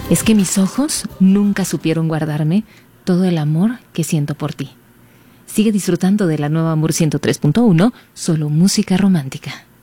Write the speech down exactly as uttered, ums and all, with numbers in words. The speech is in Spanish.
Es que mis ojos nunca supieron guardarme todo el amor que siento por ti. Sigue disfrutando de la nueva Amor ciento tres punto uno, solo música romántica.